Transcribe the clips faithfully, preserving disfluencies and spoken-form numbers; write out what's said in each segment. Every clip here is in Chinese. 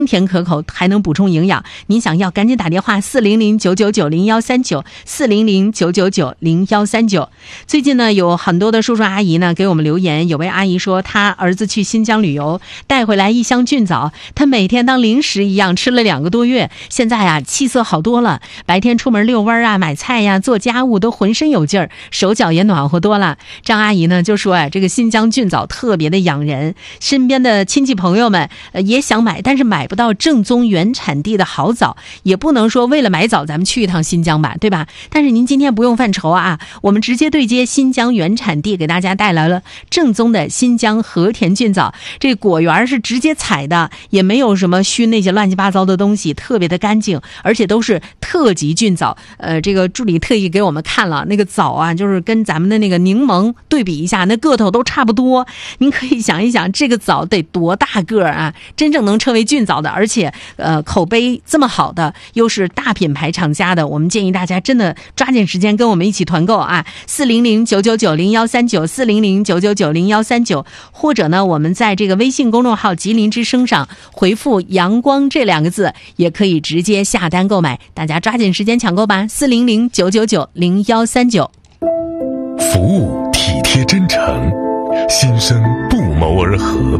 甜可口，还能补充营养。您想要赶紧打电话四零零九九九零幺三九 四零零九九九零幺三九。最近呢，有很多的叔叔阿姨呢给我们留言，有位阿姨说她儿子去新疆旅游，带回来一箱菌枣，她每天当零食一样吃了两个多月，现在啊气色好多了，白天出门遛弯啊、买菜呀、做家务都浑身有劲儿，手脚也暖和多了。张阿姨呢就说啊，这个新疆菌枣特别的养人，身边的亲戚朋友们、呃、也想买，但是买不到正宗原产地的好枣，也不能说为了买枣咱们去一趟新疆吧，对吧？但是您今天不用犯愁啊，我们直接对接新疆原产地，给大家带来了正宗的新疆和田菌枣。这果园是直接采的，也没有什么熏那些乱七八糟的东西，特别的干净，而且都是特级菌枣。呃，这个助理特意给我们看了那个枣啊，就是跟咱们的那个柠檬对比一下，那个头都差不多。您可以想一想，这个枣得多大个啊？真正能称为菌枣的，而且呃口碑这么好的，又是大品牌厂家的，我们建议大家真的抓紧时间跟我们一起团购啊！四零零九九九零幺三九 四零零九九九零幺三九，或者呢，我们在这个微信公众号吉林之声上回复阳光这两个字，也可以直接下单购买，大家抓紧时间抢购吧！四零零九九九零幺三九。 服务体贴真诚，心声不谋而合。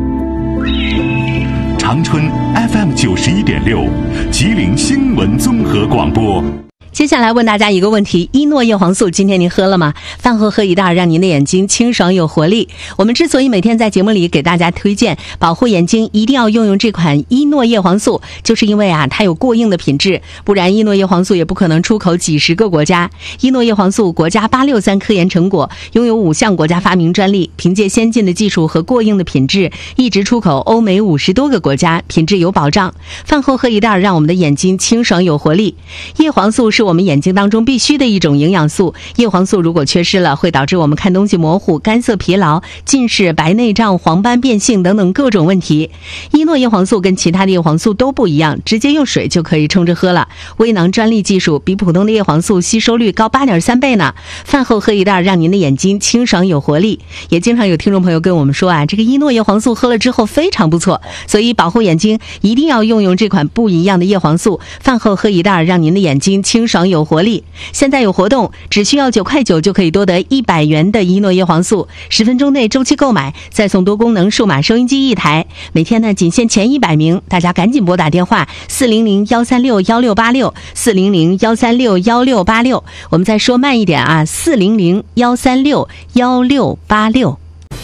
长春 F M 九十一点六，吉林新闻综合广播。 接下来问大家一个问题，依诺叶黄素今天您喝了吗？饭后喝一袋，让您的眼睛清爽有活力。我们之所以每天在节目里给大家推荐保护眼睛一定要用用这款依诺叶黄素，就是因为啊它有过硬的品质，不然依诺叶黄素也不可能出口几十个国家。依诺叶黄素国家八六三科研成果，拥有五项国家发明专利，凭借先进的技术和过硬的品质，一直出口欧美五十多个国家，品质有保障。饭后喝一袋，让我们的眼睛清爽有活力。叶黄素是我们眼睛当中必须的一种营养素，叶黄素如果缺失了，会导致我们看东西模糊、干涩疲劳、近视、白内障、黄斑变性等等各种问题。依诺叶黄素跟其他的叶黄素都不一样，直接用水就可以冲着喝了，微囊专利技术，比普通的叶黄素吸收率高 八点三 倍呢。饭后喝一袋，让您的眼睛清爽有活力。也经常有听众朋友跟我们说啊，这个依诺叶黄素喝了之后非常不错，所以保护眼睛一定要用用这款不一样的叶黄素。饭后喝一袋，让您的眼睛清爽有活力。现在有活动，只需要九块九就可以多得一百元的依诺叶黄素，十分钟内周期购买，再送多功能数码收音机一台。每天呢仅限前一百名，大家赶紧拨打电话四零零幺三六幺六八六 四零零幺三六幺六八六。我们再说慢一点啊，四零零幺三六幺六八六。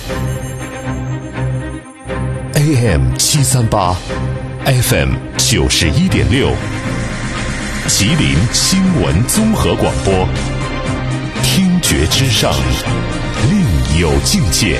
A M 七三八 F M 九十一点六，吉林新闻综合广播，听觉之上，另有境界。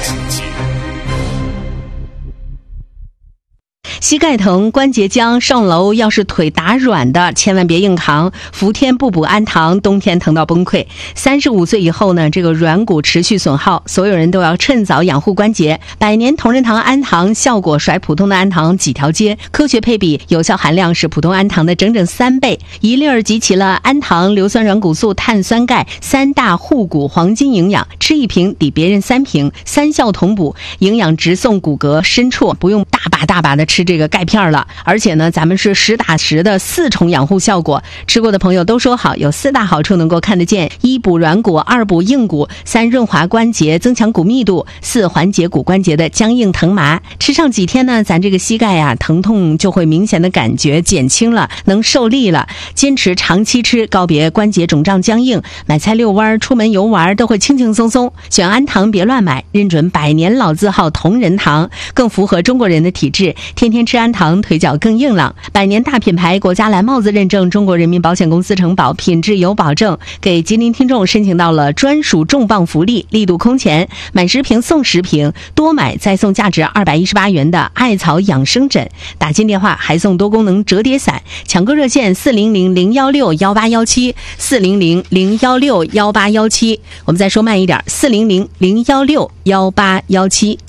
膝盖疼、关节僵，上楼要是腿打软的，千万别硬扛。伏天不补安糖，冬天疼到崩溃。三十五岁以后呢，这个软骨持续损耗，所有人都要趁早养护关节。百年同仁堂安糖效果甩普通的安糖几条街，科学配比，有效含量是普通安糖的整整三倍，一粒儿集齐了安糖、硫酸软骨素、碳酸钙三大护骨黄金营养，吃一瓶抵别人三瓶，三效同补，营养直送骨骼深处，不用大把大把的吃这个钙片了。而且呢，咱们是实打实的四重养护效果，吃过的朋友都说好，有四大好处能够看得见：一补软骨，二补硬骨，三润滑关节，增强骨密度，四缓解骨关节的僵硬疼麻。吃上几天呢，咱这个膝盖啊疼痛就会明显的感觉减轻了，能受力了。坚持长期吃，告别关节肿胀僵硬，买菜遛弯、出门游玩都会轻轻松松。选安糖别乱买，认准百年老字号同仁堂，更符合中国人的体质，天天吃安糖，腿脚更硬朗。百年大品牌，国家蓝帽子认证，中国人民保险公司承保，品质有保证。给吉林听众申请到了专属重磅福利，力度空前，买十瓶送十瓶，多买再送价值二百一十八元的艾草养生枕，打进电话还送多功能折叠伞。抢购热线四零零零幺六幺八幺七 四零零零幺六幺八幺七。我们再说慢一点，四零零零幺六幺八幺七。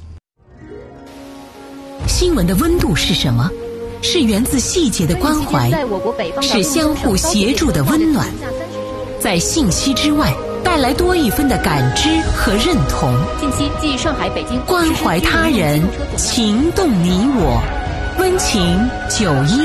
新闻的温度是什么？是源自细节的关怀，是相互协助的温暖，在信息之外带来多一分的感知和认同。 近期继上海、北京关怀他人，情动你我，温情九一。